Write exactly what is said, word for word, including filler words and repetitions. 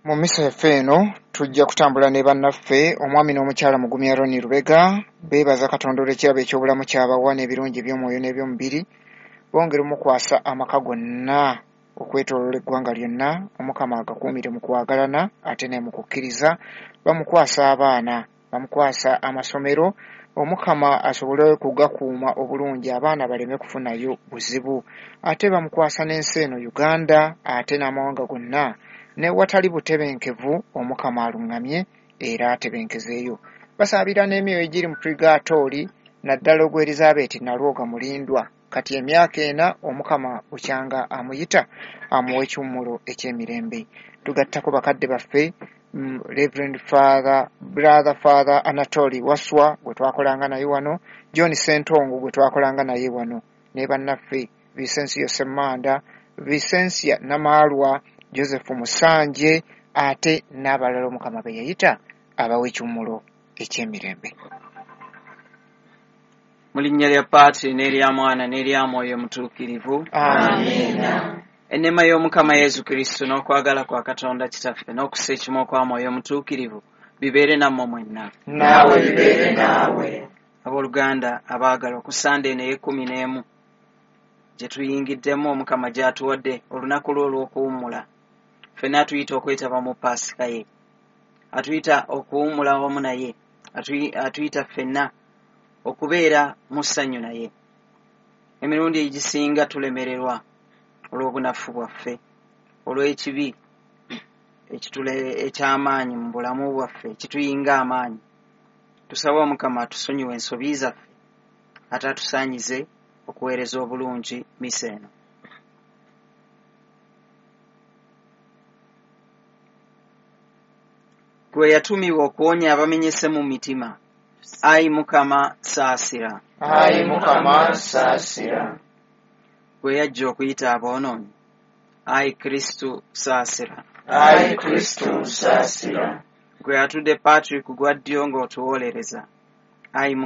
Mu misa yaffe eno tujja kutambula ne bannaffe omwami n'omukyala Mugumya Ronnie Lubega beebaza Katonda olw'ekirabo eky'obulamu kyabawa n'ebirungi by'omwoyo n'eby'omubiri bongera omukwasa amaka gonna okwetooloola eggwanga lyonna Omukama agakuumire mu kwagalana ate ne mu kukkiriza bamukwasa abaana bamukwasa amasomero Omukama asobole okugakuuma obulungi abaana baleme kufunayo buzibu ate bamukwasa n'ensi eno Uganda ate n'amawanga gonna ne watali butebenkevu Omukama alungamye era atebenkezeeyo basaabira n'emyoyo egiri mu purgatory naddala ogwa Elizabeth Nalwoga mulindwa kati emyaka ena Omukama bukyanga amuyita amuwa ekiwummulo eky'emirembe tugattako bakadde baffe mm, Reverend Father Brother Father Anatoly Waswa gwe twakolanga naye wano John Sentongo gwe twakolanga naye wano ne bannaffe Vicencio Semmanda Vicencia Namalwa Joseph Musanje ate n'abalala Omukama be yayita abawa ekiwummulo eky'emirembe. Mu linnya lya Paatiri n'erya Mwana n'erya Mwoyo Mutuukirivu. Amiina. Enneema y'Omukama Yesu Kristo n'okwagala kwa Katonda Kitaffe n'okussa ekimu kwa Mwoyo Mutuukirivu bibeere nammwe mwenna. Naawe bibeere naawe. Abooluganda abaagala ku Sande eno ey'ekkumi n'emu gye tuyingiddemu Omukama gy'atuwadde olunaku lwe olw'okuwummula ffenna atuyita okwetaba mu Paasika ye atuyita okuwummula wamu naye atuyita ffenna okubeera mu ssanyu naye emirundi egisinga tulemererwa olw'obunafu bwaffe olw'ekibi eky'amaanyi mu bulamu bwaffe ekituyinga amaanyi tusaba Omukama atusonyiwe ensobi zaffe ate atusaanyize okuweereza obulungi misa eno. Gwe yatumibwa okuwonya abamenyese mu mitima ayi Mukama saasira. Ayi Mukama saasira. Gwe yajja okuyita aboonoonyi ayi Kristo saasira. Ayi Kristo saasira. Gwe atudde Patrick gwa ddyo ng'otuwolereza ayi